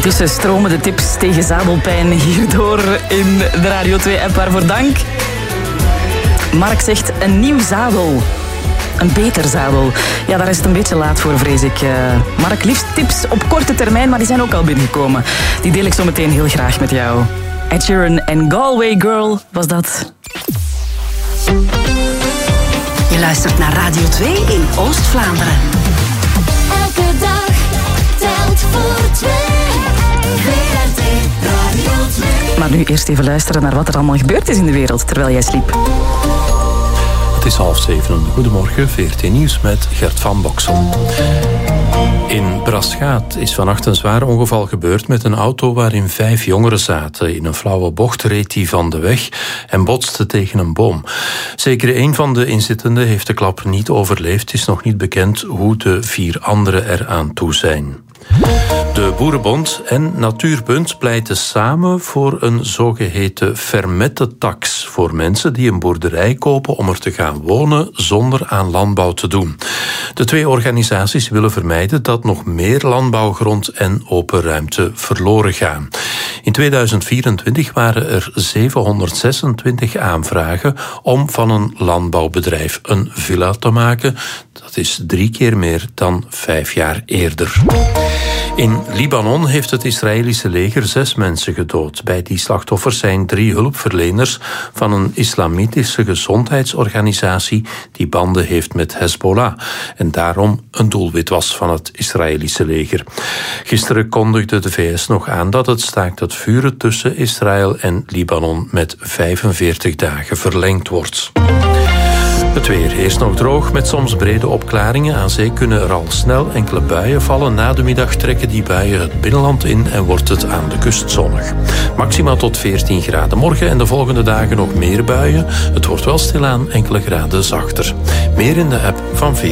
Intussen stromen de tips tegen zadelpijn hierdoor in de Radio 2-app. Waarvoor dank. Mark zegt een nieuw zadel. Een beter zadel. Ja, daar is het een beetje laat voor, vrees ik. Mark, liefst tips op korte termijn, maar die zijn ook al binnengekomen. Die deel ik zo meteen heel graag met jou. Ed Sheeran en Galway Girl was dat. Je luistert naar Radio 2 in Oost-Vlaanderen. Elke dag telt voor 2. VRT Radio 2. Maar nu eerst even luisteren naar wat er allemaal gebeurd is in de wereld terwijl jij sliep. Het is 6:30. Goedemorgen, VRT Nieuws met Gert van Boksel. In Braschaat is vannacht een zwaar ongeval gebeurd met een auto waarin 5 jongeren zaten. In een flauwe bocht reed die van de weg en botste tegen een boom. Zeker 1 van de inzittenden heeft de klap niet overleefd. Het is nog niet bekend hoe de 4 anderen eraan toe zijn. De Boerenbond en Natuurpunt pleiten samen voor een zogeheten fermette-tax voor mensen die een boerderij kopen om er te gaan wonen zonder aan landbouw te doen. De 2 organisaties willen vermijden dat nog meer landbouwgrond en open ruimte verloren gaan. In 2024 waren er 726 aanvragen om van een landbouwbedrijf een villa te maken. Dat is 3 keer meer dan 5 jaar eerder. In Libanon heeft het Israëlische leger 6 mensen gedood. Bij die slachtoffers zijn 3 hulpverleners van een islamitische gezondheidsorganisatie die banden heeft met Hezbollah en daarom een doelwit was van het Israëlische leger. Gisteren kondigde de VS nog aan dat het staakt het vuren tussen Israël en Libanon met 45 dagen verlengd wordt. Het weer eerst nog droog met soms brede opklaringen. Aan zee kunnen er al snel enkele buien vallen. Na de middag trekken die buien het binnenland in en wordt het aan de kust zonnig. Maximaal tot 14 graden. Morgen en de volgende dagen nog meer buien. Het wordt wel stilaan enkele graden zachter. Meer in de app van VRT.